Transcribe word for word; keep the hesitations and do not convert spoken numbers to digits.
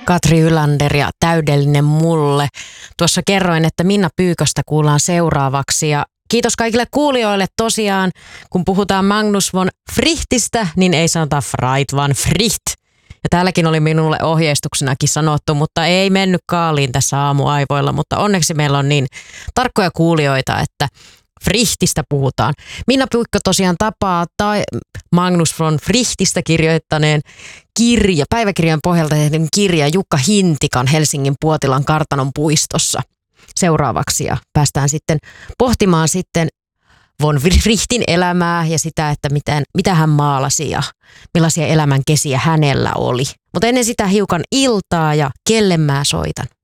Katri Ylander ja Täydellinen mulle. Tuossa kerroin, että Minna Pyyköstä kuullaan seuraavaksi ja kiitos kaikille kuulijoille tosiaan. Kun puhutaan Magnus von Frichtistä, niin ei sanota Freit, vaan Fricht. Ja täälläkin oli minulle ohjeistuksenakin sanottu, mutta ei mennyt kaaliin tässä aamuaivoilla. Mutta onneksi meillä on niin tarkkoja kuulijoita, että Frichtistä puhutaan. Minna Pyykkö tosiaan tapaa tai Magnus von Frichtistä kirjoittaneen kirja, päiväkirjan pohjalta tehdyn kirja Jukka Hintikan Helsingin Puotilan kartanon puistossa seuraavaksi. Ja päästään sitten pohtimaan sitten von Frichtin elämää ja sitä, että miten, mitä hän maalasi ja millaisia elämän kesiä hänellä oli. Mutta ennen sitä hiukan iltaa ja kelle mä soitan.